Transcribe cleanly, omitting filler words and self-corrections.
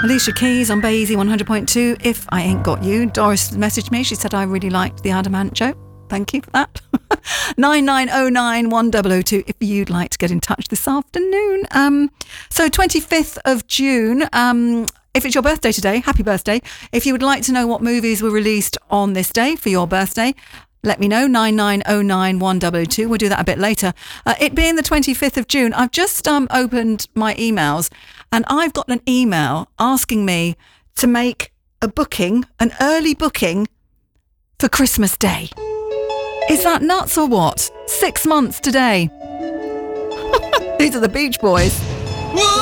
Alicia Keys on Bay Easy 100.2. If I Ain't Got You. Doris messaged me. She said, I really liked the Adamant joke. Thank you for that. 9909 1002 if you'd like to get in touch this afternoon. So 25th of June, if it's your birthday today, happy birthday. If you would like to know what movies were released on this day for your birthday, let me know, 9909 1002. We'll do that a bit later. It being the 25th of June, I've just opened my emails and I've got an email asking me to make a booking, an early booking for Christmas Day. Is that nuts or what? 6 months today. These are the Beach Boys.